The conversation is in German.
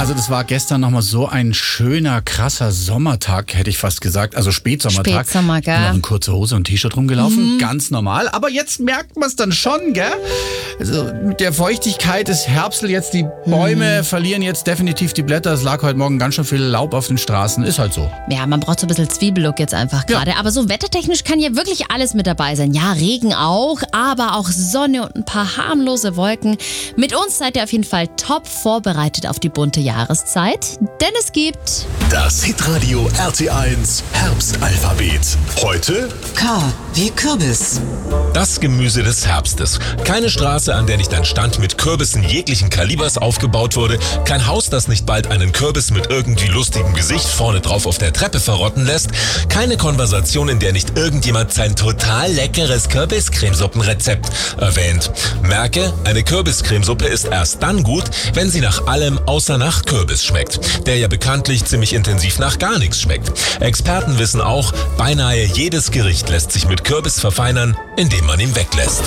Also das war gestern nochmal so ein schöner, krasser Sommertag, hätte ich fast gesagt. Also Spätsommertag. Spätsommer, gell? Noch in kurzer Hose und T-Shirt rumgelaufen, ganz normal. Aber jetzt merkt man es dann schon, gell? Also mit der Feuchtigkeit ist Herbstl jetzt, die Bäume verlieren jetzt definitiv die Blätter. Es lag heute Morgen ganz schön viel Laub auf den Straßen, ist halt so. Ja, man braucht so ein bisschen Zwiebellook jetzt einfach gerade. Ja. Aber so wettertechnisch kann ja wirklich alles mit dabei sein. Ja, Regen auch, aber auch Sonne und ein paar harmlose Wolken. Mit uns seid ihr auf jeden Fall top vorbereitet auf die bunte Jahreszeit, denn es gibt Das Hitradio RT1 Herbstalphabet. Heute K wie Kürbis. Das Gemüse des Herbstes. Keine Straße, an der nicht ein Stand mit Kürbissen jeglichen Kalibers aufgebaut wurde. Kein Haus, das nicht bald einen Kürbis mit irgendwie lustigem Gesicht vorne drauf auf der Treppe verrotten lässt. Keine Konversation, in der nicht irgendjemand sein total leckeres Kürbiscremesuppenrezept erwähnt. Merke, eine Kürbiscremesuppe ist erst dann gut, wenn sie nach allem außer nach Kürbis schmeckt, der ja bekanntlich ziemlich intensiv nach gar nichts schmeckt. Experten wissen auch, beinahe jedes Gericht lässt sich mit Kürbis verfeinern, indem man ihn weglässt.